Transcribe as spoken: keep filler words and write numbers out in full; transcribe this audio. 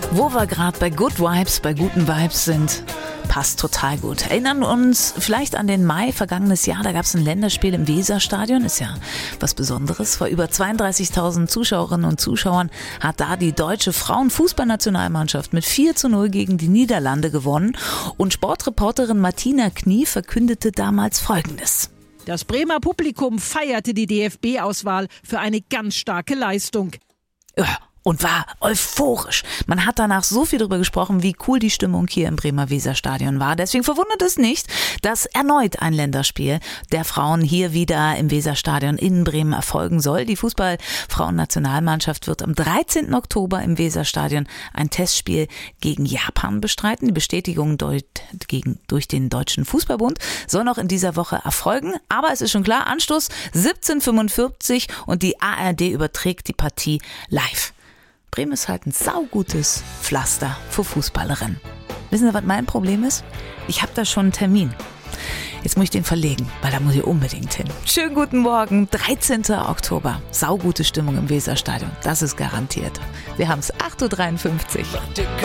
Wo wir gerade bei Good Vibes, bei guten Vibes sind, passt total gut. Erinnern uns vielleicht an den Mai vergangenes Jahr, da gab es ein Länderspiel im Weserstadion, ist ja was Besonderes. Vor über zweiunddreißigtausend Zuschauerinnen und Zuschauern hat da die deutsche Frauenfußballnationalmannschaft mit vier zu null gegen die Niederlande gewonnen. Und Sportreporterin Martina Knie verkündete damals Folgendes. Das Bremer Publikum feierte die D F B-Auswahl für eine ganz starke Leistung. Ja. Und war euphorisch. Man hat danach so viel darüber gesprochen, wie cool die Stimmung hier im Bremer Weserstadion war. Deswegen verwundert es nicht, dass erneut ein Länderspiel der Frauen hier wieder im Weserstadion in Bremen erfolgen soll. Die Fußball-Frauen-Nationalmannschaft wird am dreizehnten Oktober im Weserstadion ein Testspiel gegen Japan bestreiten. Die Bestätigung durch, gegen, durch den Deutschen Fußballbund soll noch in dieser Woche erfolgen. Aber es ist schon klar, Anstoß siebzehn Uhr fünfundvierzig und die A R D überträgt die Partie live. Bremen ist halt ein saugutes Pflaster für Fußballerinnen. Wissen Sie, was mein Problem ist? Ich habe da schon einen Termin. Jetzt muss ich den verlegen, weil da muss ich unbedingt hin. Schönen guten Morgen, dreizehnten Oktober. Saugute Stimmung im Weserstadion, das ist garantiert. Wir haben es acht Uhr dreiundfünfzig.